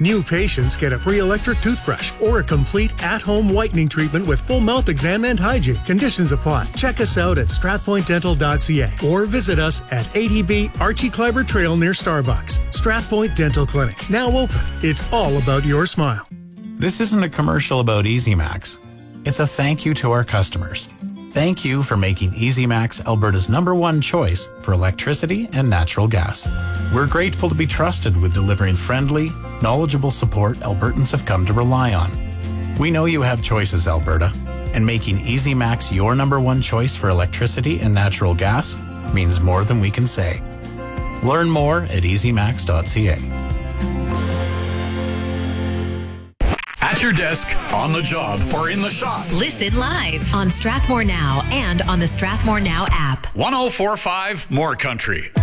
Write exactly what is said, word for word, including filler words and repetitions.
New patients get a free electric toothbrush or a complete at-home whitening treatment with full mouth exam and hygiene. Conditions apply. Check us out at strathpoint dental dot c a or visit us at eighty B Archie Kleiber Trail near Starbucks. Strathpoint Dental Clinic, now open. It's all about your smile. This isn't a commercial about Easy Max. It's a thank you to our customers. Thank you for making Easy Max Alberta's number one choice for electricity and natural gas. We're grateful to be trusted with delivering friendly, knowledgeable support Albertans have come to rely on. We know you have choices, Alberta, and making Easy Max your number one choice for electricity and natural gas means more than we can say. Learn more at easy max dot c a. At your desk, on the job, or in the shop. Listen live on Strathmore Now and on the Strathmore Now app. one oh four point five More Country.